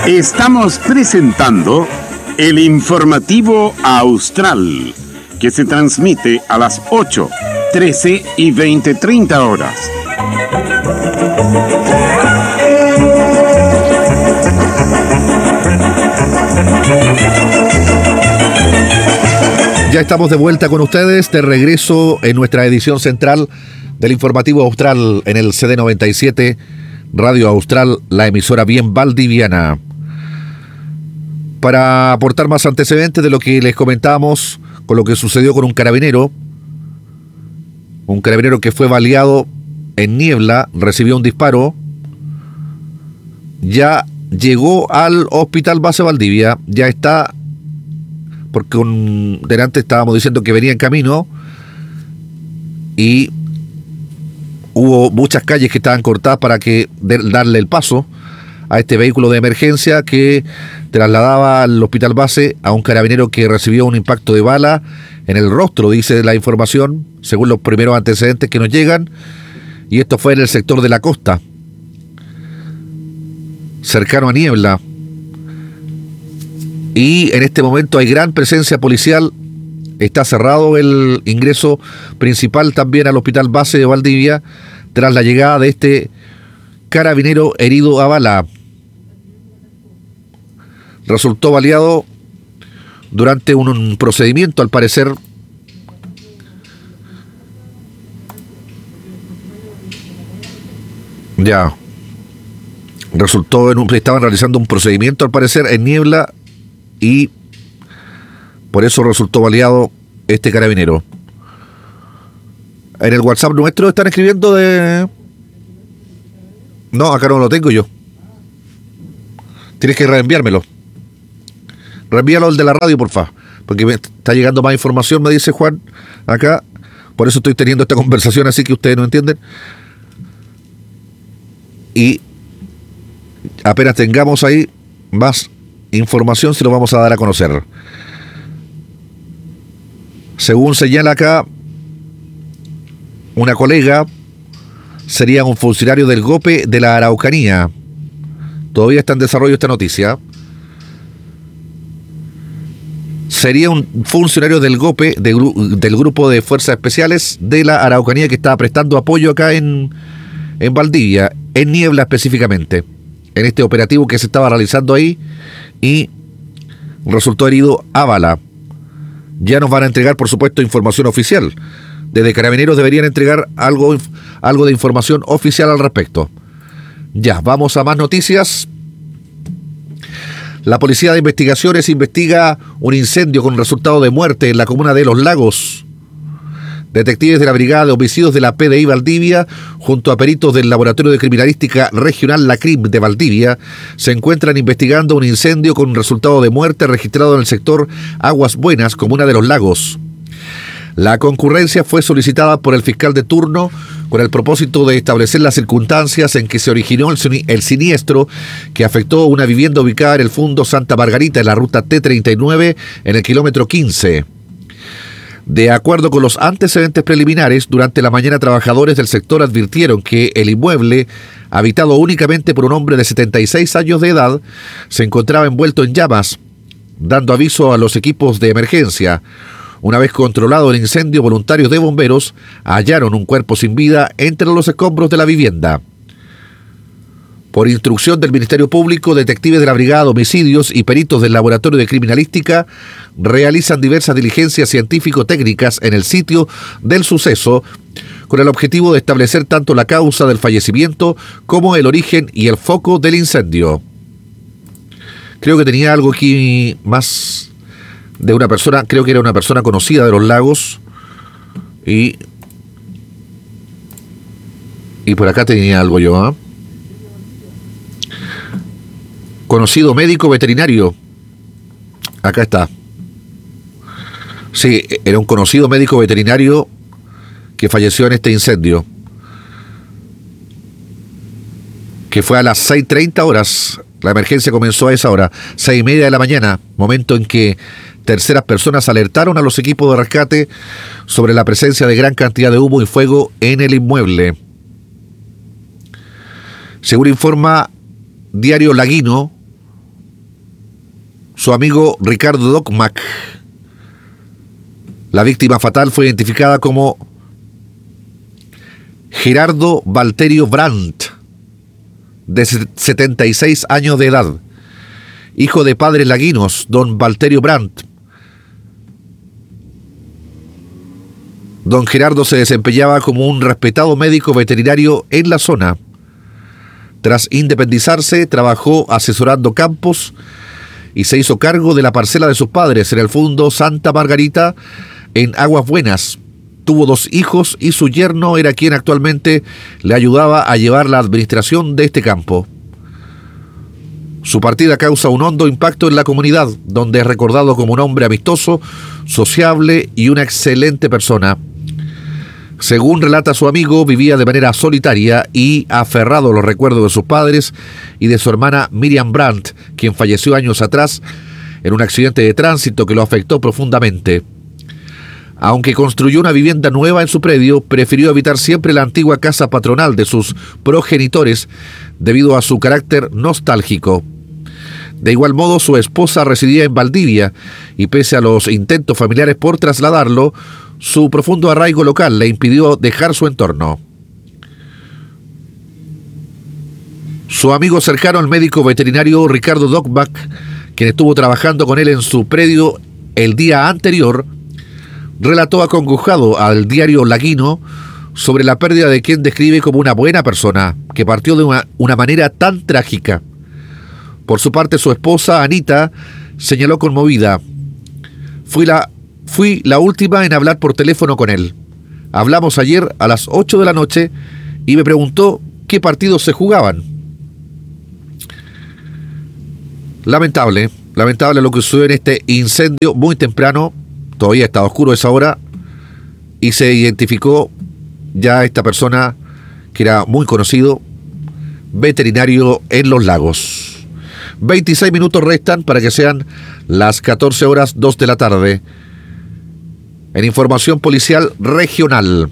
Estamos presentando el informativo Austral, que se transmite a las 8, 13 y 20:30 horas. Ya estamos de vuelta con ustedes, de regreso en nuestra edición central del informativo Austral en el CD97, Radio Austral, la emisora bien valdiviana. Para aportar más antecedentes de lo que les comentábamos con lo que sucedió con un carabinero que fue baleado en Niebla, recibió un disparo, ya llegó al Hospital Base Valdivia, ya está, porque delante estábamos diciendo que venía en camino y hubo muchas calles que estaban cortadas para darle el paso a este vehículo de emergencia que trasladaba al Hospital Base a un carabinero que recibió un impacto de bala en el rostro, dice la información, según los primeros antecedentes que nos llegan, y esto fue en el sector de la costa, cercano a Niebla. Y en este momento hay gran presencia policial, está cerrado el ingreso principal también al Hospital Base de Valdivia tras la llegada de este carabinero herido a bala. Resultó baleado durante un procedimiento, al parecer. Ya. Estaban realizando un procedimiento, al parecer, en Niebla, y por eso resultó baleado este carabinero. En el WhatsApp nuestro están escribiendo de... No, acá no lo tengo yo. Tienes que reenviármelo. Reenvíalo el de la radio, por favor, porque me está llegando más información, me dice Juan, acá. Por eso estoy teniendo esta conversación, así que ustedes no entienden. Y apenas tengamos ahí más información, se lo vamos a dar a conocer. Según señala acá una colega, sería un funcionario del GOPE de la Araucanía. Todavía está en desarrollo esta noticia. Sería un funcionario del GOPE, del Grupo de Fuerzas Especiales de la Araucanía, que estaba prestando apoyo acá en Valdivia, en Niebla específicamente, en este operativo que se estaba realizando ahí, y resultó herido a bala. Ya nos van a entregar, por supuesto, información oficial. Desde Carabineros deberían entregar algo de información oficial al respecto. Ya, vamos a más noticias. La Policía de Investigaciones investiga un incendio con resultado de muerte en la comuna de Los Lagos. Detectives de la Brigada de Homicidios de la PDI Valdivia, junto a peritos del Laboratorio de Criminalística Regional LACRIM de Valdivia, se encuentran investigando un incendio con resultado de muerte registrado en el sector Aguas Buenas, comuna de Los Lagos. La concurrencia fue solicitada por el fiscal de turno con el propósito de establecer las circunstancias en que se originó el siniestro que afectó una vivienda ubicada en el Fundo Santa Margarita, en la ruta T39, en el kilómetro 15. De acuerdo con los antecedentes preliminares, durante la mañana trabajadores del sector advirtieron que el inmueble, habitado únicamente por un hombre de 76 años de edad, se encontraba envuelto en llamas, dando aviso a los equipos de emergencia. Una vez controlado el incendio, voluntarios de bomberos hallaron un cuerpo sin vida entre los escombros de la vivienda. Por instrucción del Ministerio Público, detectives de la Brigada de Homicidios y peritos del Laboratorio de Criminalística realizan diversas diligencias científico-técnicas en el sitio del suceso con el objetivo de establecer tanto la causa del fallecimiento como el origen y el foco del incendio. Creo que tenía algo aquí más de una persona, creo que era una persona conocida de Los Lagos, y por acá tenía algo yo, ¿eh? Conocido médico veterinario. Acá está. Sí, era un conocido médico veterinario que falleció en este incendio, que fue a las 6:30 horas. La emergencia comenzó a esa hora, 6:30 de la mañana, momento en que terceras personas alertaron a los equipos de rescate sobre la presencia de gran cantidad de humo y fuego en el inmueble. Según informa Diario Laguino, su amigo Ricardo Docmac. La víctima fatal fue identificada como Gerardo Valterio Brandt, de 76 años de edad, hijo de padres laguinos, don Valterio Brandt. Don Gerardo se desempeñaba como un respetado médico veterinario en la zona. Tras independizarse, trabajó asesorando campos y se hizo cargo de la parcela de sus padres en el Fundo Santa Margarita, en Aguas Buenas. Tuvo 2 hijos y su yerno era quien actualmente le ayudaba a llevar la administración de este campo. Su partida causa un hondo impacto en la comunidad, donde es recordado como un hombre amistoso, sociable y una excelente persona. Según relata su amigo, vivía de manera solitaria y aferrado a los recuerdos de sus padres y de su hermana Miriam Brandt, quien falleció años atrás en un accidente de tránsito que lo afectó profundamente. Aunque construyó una vivienda nueva en su predio, prefirió habitar siempre la antigua casa patronal de sus progenitores debido a su carácter nostálgico. De igual modo, su esposa residía en Valdivia y pese a los intentos familiares por trasladarlo, su profundo arraigo local le impidió dejar su entorno. Su amigo cercano, el médico veterinario Ricardo Docmac, quien estuvo trabajando con él en su predio el día anterior, relató acongojado al diario Laguino sobre la pérdida de quien describe como una buena persona, que partió de una manera tan trágica. Por su parte, su esposa, Anita, señaló conmovida: Fui la última en hablar por teléfono con él. Hablamos ayer a las 8 de la noche y me preguntó qué partidos se jugaban. Lamentable lo que sucedió en este incendio muy temprano. Todavía está oscuro a esa hora y se identificó ya esta persona que era muy conocido, veterinario en Los Lagos. 26 minutos restan para que sean las 14:02 de la tarde. En información policial regional,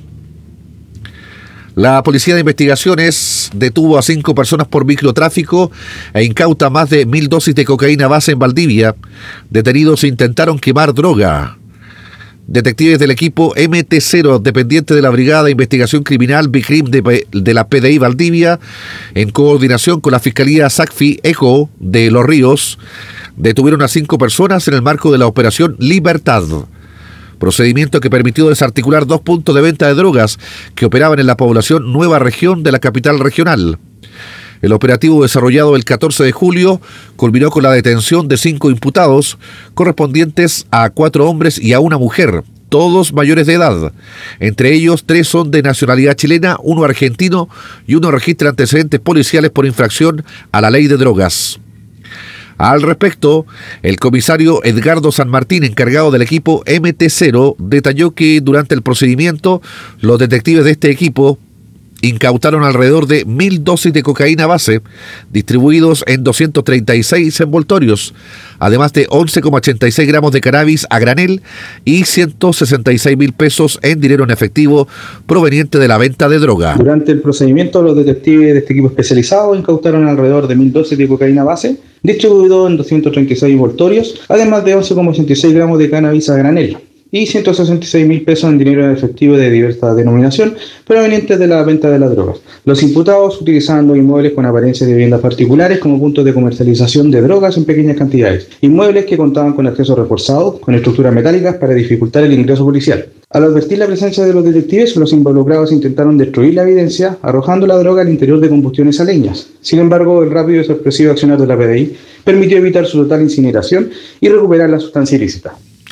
la Policía de Investigaciones detuvo a 5 personas por microtráfico e incauta más de 1.000 dosis de cocaína base en Valdivia. Detenidos intentaron quemar droga. Detectives del equipo MT0, dependiente de la Brigada de Investigación Criminal BICRIM de la PDI Valdivia, en coordinación con la Fiscalía SACFI ECO de Los Ríos, detuvieron a 5 personas en el marco de la Operación Libertad. Procedimiento que permitió desarticular 2 puntos de venta de drogas que operaban en la población Nueva Región de la capital regional. El operativo desarrollado el 14 de julio culminó con la detención de 5 imputados, correspondientes a 4 hombres y a una mujer, todos mayores de edad. Entre ellos, 3 son de nacionalidad chilena, 1 argentino y 1 registra antecedentes policiales por infracción a la ley de drogas. Al respecto, el comisario Edgardo San Martín, encargado del equipo MT0, detalló que durante el procedimiento los detectives de este equipo incautaron alrededor de 1.000 dosis de cocaína base, distribuidos en 236 envoltorios, además de 11,86 gramos de cannabis a granel y 166.000 pesos en dinero en efectivo proveniente de la venta de droga. Durante el procedimiento, los detectives de este equipo especializado incautaron alrededor de 1.000 dosis de cocaína base, distribuido en 236 envoltorios, además de 11,86 gramos de cannabis a granel y 166.000 pesos en dinero en efectivo de diversa denominación provenientes de la venta de las drogas. Los imputados utilizaban los inmuebles con apariencia de viviendas particulares como puntos de comercialización de drogas en pequeñas cantidades, inmuebles que contaban con acceso reforzado, con estructuras metálicas para dificultar el ingreso policial. Al advertir la presencia de los detectives, los involucrados intentaron destruir la evidencia, arrojando la droga al interior de combustiones a leñas. Sin embargo, el rápido y sorpresivo accionar de la PDI permitió evitar su total incineración y recuperar la sustancia ilícita.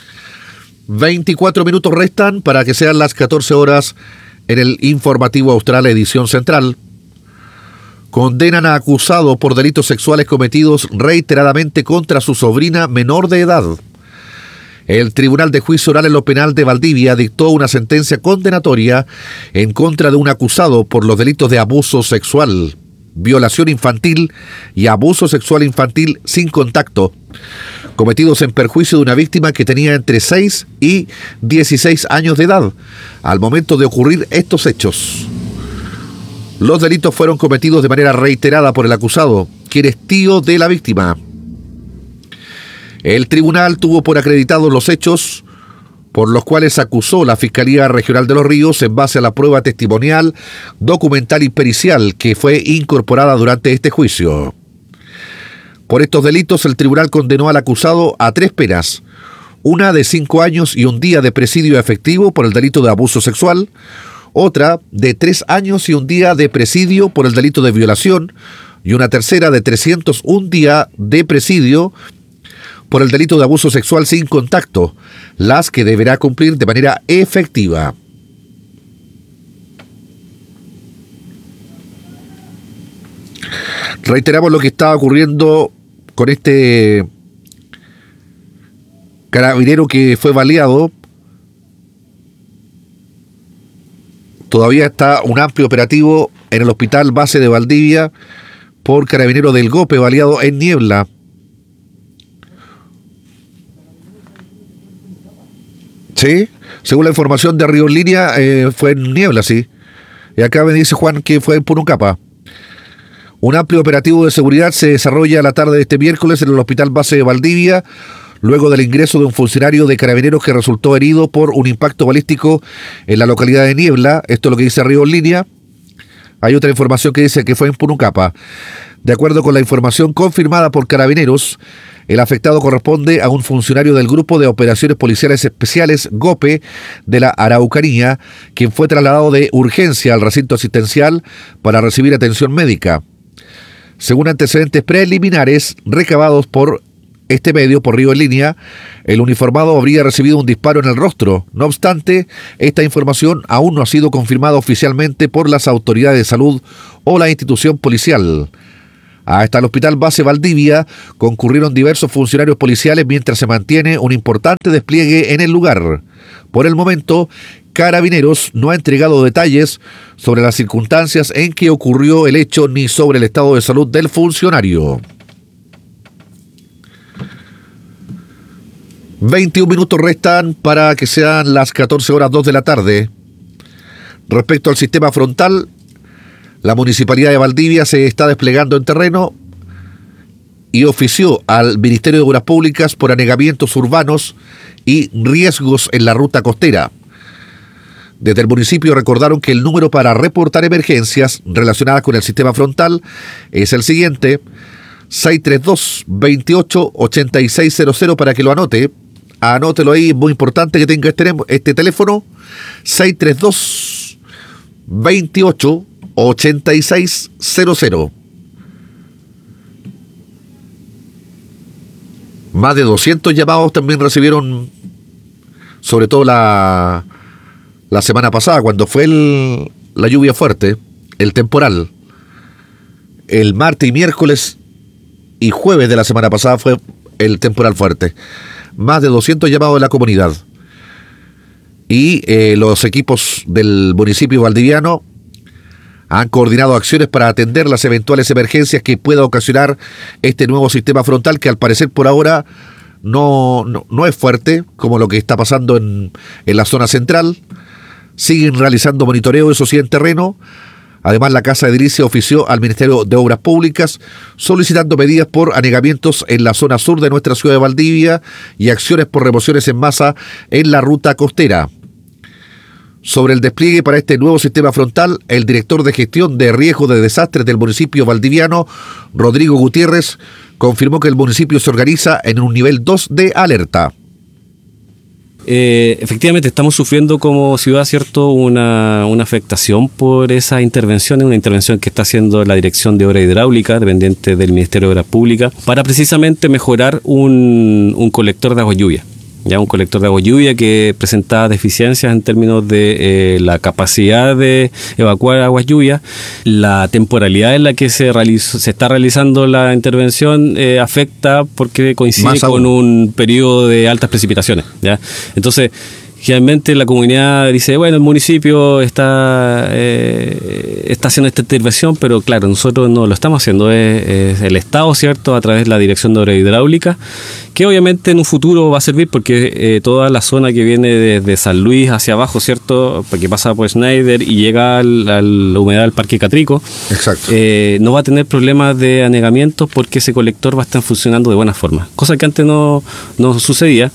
24 minutos restan para que sean las 14 horas en el Informativo Austral Edición Central. Condenan a acusado por delitos sexuales cometidos reiteradamente contra su sobrina menor de edad. El Tribunal de Juicio Oral en lo Penal de Valdivia dictó una sentencia condenatoria en contra de un acusado por los delitos de abuso sexual, violación infantil y abuso sexual infantil sin contacto, cometidos en perjuicio de una víctima que tenía entre 6 y 16 años de edad al momento de ocurrir estos hechos. Los delitos fueron cometidos de manera reiterada por el acusado, quien es tío de la víctima. El tribunal tuvo por acreditados los hechos por los cuales acusó la Fiscalía Regional de Los Ríos en base a la prueba testimonial, documental y pericial que fue incorporada durante este juicio. Por estos delitos, el tribunal condenó al acusado a 3 penas, una de 5 años y un día de presidio efectivo por el delito de abuso sexual, otra de 3 años y un día de presidio por el delito de violación y una tercera de 301 días de presidio por el delito de abuso sexual sin contacto, las que deberá cumplir de manera efectiva. Reiteramos lo que estaba ocurriendo con este carabinero que fue baleado. Todavía está un amplio operativo en el hospital base de Valdivia por carabinero del GOPE baleado en Niebla. Sí, según la información de Río en Línea, fue en Niebla, sí. Y acá me dice Juan que fue en Punucapa. Un amplio operativo de seguridad se desarrolla la tarde de este miércoles en el hospital base de Valdivia, luego del ingreso de un funcionario de carabineros que resultó herido por un impacto balístico en la localidad de Niebla. Esto es lo que dice Río en Línea. Hay otra información que dice que fue en Punucapa. De acuerdo con la información confirmada por Carabineros, el afectado corresponde a un funcionario del Grupo de Operaciones Policiales Especiales, GOPE, de la Araucanía, quien fue trasladado de urgencia al recinto asistencial para recibir atención médica. Según antecedentes preliminares recabados por este medio, por Río en Línea, el uniformado habría recibido un disparo en el rostro. No obstante, esta información aún no ha sido confirmada oficialmente por las autoridades de salud o la institución policial. Hasta el hospital base Valdivia concurrieron diversos funcionarios policiales mientras se mantiene un importante despliegue en el lugar. Por el momento, Carabineros no ha entregado detalles sobre las circunstancias en que ocurrió el hecho ni sobre el estado de salud del funcionario. 21 minutos restan para que sean las 14:02 de la tarde. Respecto al sistema frontal, la Municipalidad de Valdivia se está desplegando en terreno y ofició al Ministerio de Obras Públicas por anegamientos urbanos y riesgos en la ruta costera. Desde el municipio recordaron que el número para reportar emergencias relacionadas con el sistema frontal es el siguiente: 632-28-8600, para que lo anote. Anótelo ahí, es muy importante que tenga este teléfono, 632-28-8600. Más de 200 llamados también recibieron, sobre todo la semana pasada, cuando fue la lluvia fuerte, el temporal. El martes y miércoles y jueves de la semana pasada fue el temporal fuerte. Más de 200 llamados de la comunidad. Y los equipos del municipio valdiviano han coordinado acciones para atender las eventuales emergencias que pueda ocasionar este nuevo sistema frontal, que al parecer por ahora no es fuerte, como lo que está pasando en la zona central. Siguen realizando monitoreo, eso sí, en terreno. Además, la Casa de Edilicia ofició al Ministerio de Obras Públicas solicitando medidas por anegamientos en la zona sur de nuestra ciudad de Valdivia y acciones por remociones en masa en la ruta costera. Sobre el despliegue para este nuevo sistema frontal, el director de gestión de riesgo de desastres del municipio valdiviano, Rodrigo Gutiérrez, confirmó que el municipio se organiza en un nivel 2 de alerta. Efectivamente estamos sufriendo como ciudad, ¿cierto?, una afectación por esa intervención, una intervención que está haciendo la Dirección de Obra Hidráulica, dependiente del Ministerio de Obras Públicas, para precisamente mejorar un colector de agua lluvia. Ya un colector de agua lluvia que presentaba deficiencias en términos de la capacidad de evacuar aguas lluvias. La temporalidad en la que se está realizando la intervención afecta porque coincide con un periodo de altas precipitaciones, ¿ya? Entonces, Generalmente la comunidad dice, bueno, el municipio está haciendo esta intervención, pero claro, nosotros no lo estamos haciendo, es el Estado, ¿cierto?, a través de la Dirección de Obras Hidráulicas, que obviamente en un futuro va a servir porque toda la zona que viene desde San Luis hacia abajo, ¿cierto?, que pasa por Schneider y llega a la humedad del Parque Catrico, Exacto. no va a tener problemas de anegamiento porque ese colector va a estar funcionando de buena forma, cosa que antes no sucedía.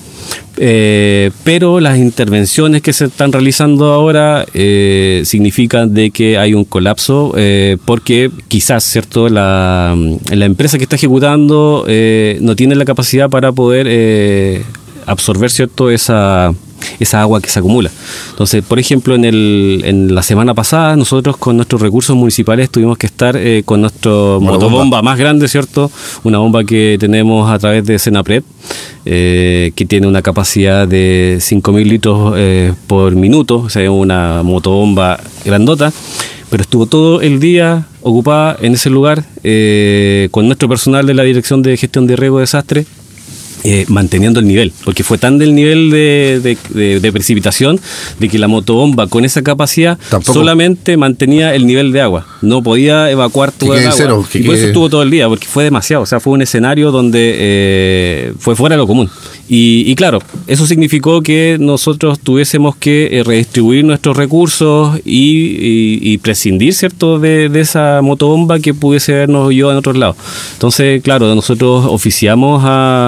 Pero las intervenciones que se están realizando ahora significan de que hay un colapso porque quizás, ¿cierto?, la empresa que está ejecutando no tiene la capacidad para poder absorber, ¿cierto?, esa agua que se acumula. Entonces, por ejemplo, en la semana pasada nosotros con nuestros recursos municipales tuvimos que estar con nuestro motobomba más grande, ¿cierto?, una bomba que tenemos a través de Senapred, que tiene una capacidad de 5.000 litros por minuto, o sea, una motobomba grandota, pero estuvo todo el día ocupada en ese lugar con nuestro personal de la Dirección de Gestión de Riesgo y Desastre, manteniendo el nivel, porque fue tan del nivel de precipitación de que la motobomba con esa capacidad solamente mantenía el nivel de agua, no podía evacuar toda el agua, y por eso estuvo todo el día, porque fue demasiado, o sea, fue un escenario donde fue fuera de lo común. Y claro, eso significó que nosotros tuviésemos que redistribuir nuestros recursos y prescindir, ¿cierto?, de esa motobomba que pudiese habernos ido en otros lados. Entonces, claro, nosotros oficiamos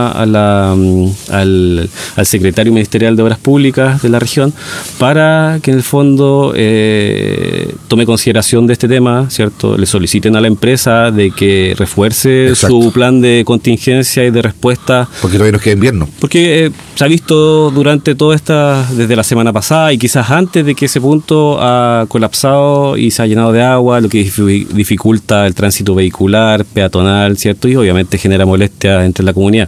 al secretario ministerial de Obras Públicas de la región para que en el fondo tome consideración de este tema, ¿cierto? Le soliciten a la empresa de que refuerce su plan de contingencia y de respuesta. Porque todavía nos queda invierno. Porque se ha visto durante toda desde la semana pasada y quizás antes de que ese punto ha colapsado y se ha llenado de agua, lo que dificulta el tránsito vehicular, peatonal, ¿cierto? Y obviamente genera molestia entre la comunidad.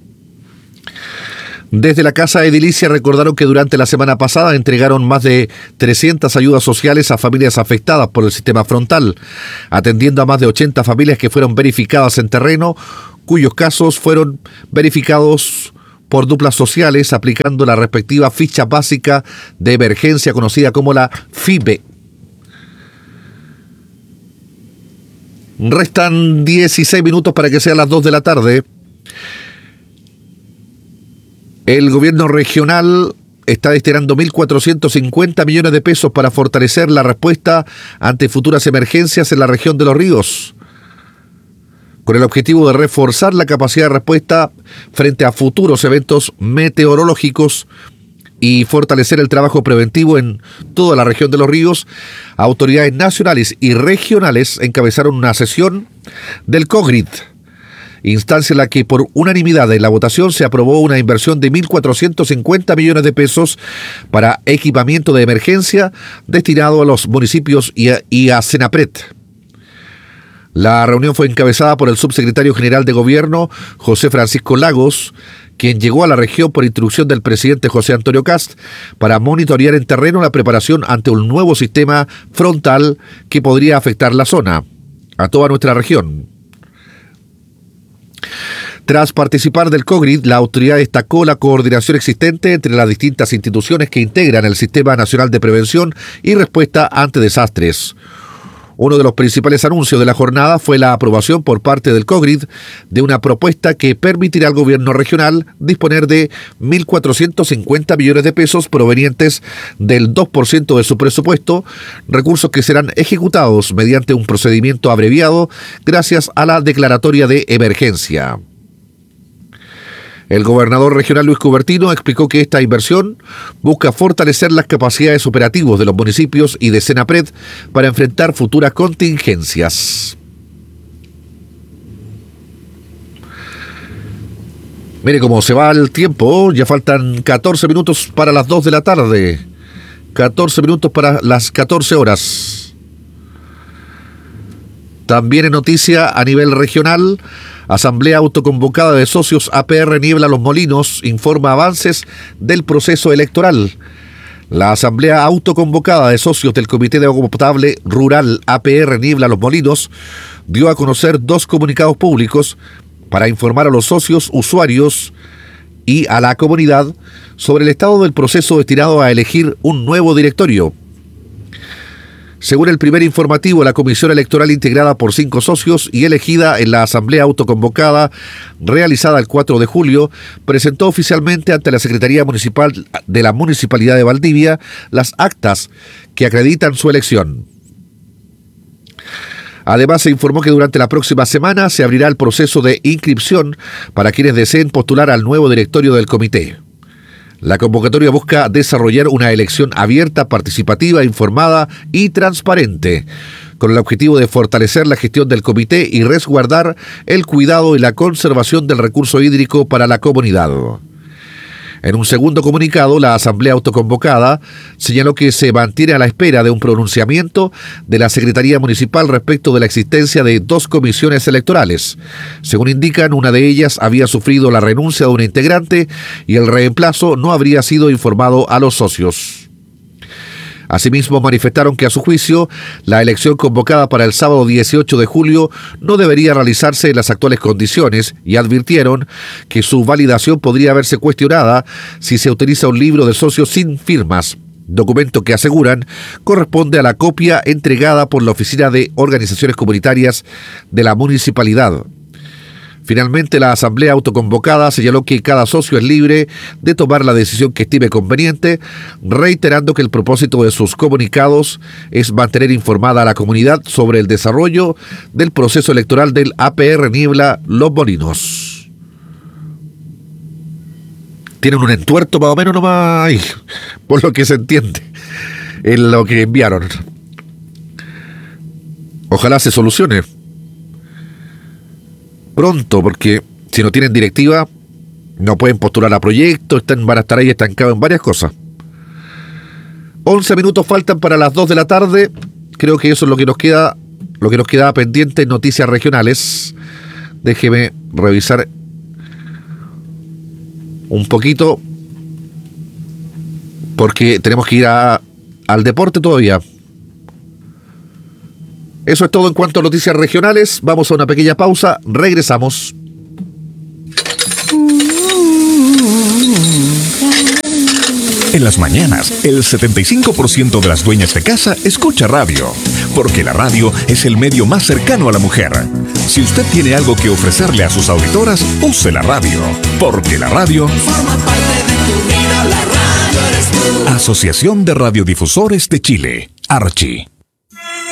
Desde la Casa Edilicia recordaron que durante la semana pasada entregaron más de 300 ayudas sociales a familias afectadas por el sistema frontal, atendiendo a más de 80 familias que fueron verificadas en terreno, cuyos casos fueron verificados por duplas sociales aplicando la respectiva ficha básica de emergencia conocida como la FIBE. Restan 16 minutos para que sean las 2 de la tarde. El gobierno regional está destinando 1.450 millones de pesos para fortalecer la respuesta ante futuras emergencias en la región de Los Ríos, con el objetivo de reforzar la capacidad de respuesta frente a futuros eventos meteorológicos y fortalecer el trabajo preventivo en toda la región de Los Ríos. Autoridades nacionales y regionales encabezaron una sesión del COGRID, instancia en la que por unanimidad en la votación se aprobó una inversión de 1.450 millones de pesos para equipamiento de emergencia destinado a los municipios y a Senapred. La reunión fue encabezada por el subsecretario general de Gobierno, José Francisco Lagos, quien llegó a la región por instrucción del presidente José Antonio Kast para monitorear en terreno la preparación ante un nuevo sistema frontal que podría afectar la zona, a toda nuestra región. Tras participar del COGRID, la autoridad destacó la coordinación existente entre las distintas instituciones que integran el Sistema Nacional de Prevención y Respuesta ante Desastres. Uno de los principales anuncios de la jornada fue la aprobación por parte del COGRID de una propuesta que permitirá al gobierno regional disponer de 1.450 millones de pesos provenientes del 2% de su presupuesto, recursos que serán ejecutados mediante un procedimiento abreviado gracias a la declaratoria de emergencia. El gobernador regional Luis Cubertino explicó que esta inversión busca fortalecer las capacidades operativas de los municipios y de Senapred para enfrentar futuras contingencias. Mire cómo se va el tiempo, ya faltan 14 minutos para las 2 de la tarde, 14 minutos para las 14 horas. También en noticia a nivel regional, Asamblea autoconvocada de socios APR Niebla Los Molinos informa avances del proceso electoral. La Asamblea autoconvocada de socios del Comité de Agua Potable Rural APR Niebla Los Molinos dio a conocer 2 comunicados públicos para informar a los socios, usuarios y a la comunidad sobre el estado del proceso destinado a elegir un nuevo directorio. Según el primer informativo, la comisión electoral integrada por 5 socios y elegida en la asamblea autoconvocada realizada el 4 de julio, presentó oficialmente ante la Secretaría Municipal de la Municipalidad de Valdivia las actas que acreditan su elección. Además, se informó que durante la próxima semana se abrirá el proceso de inscripción para quienes deseen postular al nuevo directorio del comité. La convocatoria busca desarrollar una elección abierta, participativa, informada y transparente, con el objetivo de fortalecer la gestión del comité y resguardar el cuidado y la conservación del recurso hídrico para la comunidad. En un segundo comunicado, la asamblea autoconvocada señaló que se mantiene a la espera de un pronunciamiento de la Secretaría Municipal respecto de la existencia de 2 comisiones electorales. Según indican, una de ellas había sufrido la renuncia de un integrante y el reemplazo no habría sido informado a los socios. Asimismo, manifestaron que a su juicio, la elección convocada para el sábado 18 de julio no debería realizarse en las actuales condiciones y advirtieron que su validación podría verse cuestionada si se utiliza un libro de socios sin firmas, documento que aseguran corresponde a la copia entregada por la Oficina de Organizaciones Comunitarias de la Municipalidad. Finalmente, la asamblea autoconvocada señaló que cada socio es libre de tomar la decisión que estime conveniente, reiterando que el propósito de sus comunicados es mantener informada a la comunidad sobre el desarrollo del proceso electoral del APR Niebla Los Molinos. Tienen un entuerto más o menos nomás ahí, por lo que se entiende, en lo que enviaron. Ojalá se solucione pronto, porque si no tienen directiva no pueden postular a proyectos, van a estar ahí estancados en varias cosas. 11 minutos faltan para las 2 de la tarde. Creo que eso es lo que nos queda pendiente en noticias regionales. Déjeme revisar un poquito, porque tenemos que ir al deporte todavía. Eso es todo en cuanto a noticias regionales. Vamos a una pequeña pausa. Regresamos. En las mañanas, el 75% de las dueñas de casa escucha radio, porque la radio es el medio más cercano a la mujer. Si usted tiene algo que ofrecerle a sus auditoras, use la radio, porque la radio forma parte de tu vida. La radio eres tú. Asociación de Radiodifusores de Chile, Archi.